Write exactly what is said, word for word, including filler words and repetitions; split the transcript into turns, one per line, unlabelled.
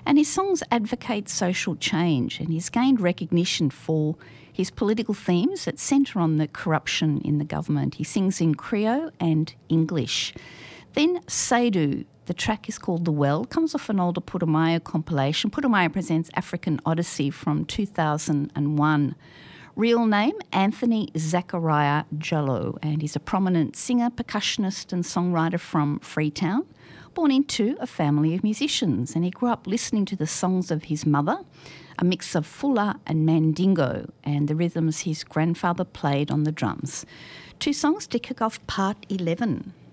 And his songs advocate social change, and he's gained recognition for his political themes that centre on the corruption in the government. He sings in Creole and English. Then Seydou, the track is called The Well, comes off an older Putumayo compilation. Putumayo presents African Odyssey from two thousand one. Real name, Anthony Zachariah Jallo, and he's a prominent singer, percussionist and songwriter from Freetown, born into a family of musicians, and he grew up listening to the songs of his mother, a mix of Fula and Mandingo, and the rhythms his grandfather played on the drums. Two songs to kick off part eleven.